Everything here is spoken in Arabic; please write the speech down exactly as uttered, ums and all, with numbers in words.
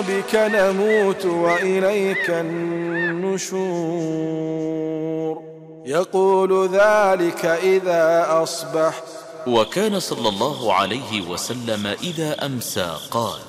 بك نموت وإليك النشور. يقول ذلك إذا أصبح. وكان صلى الله عليه وسلم إذا أمسى قال: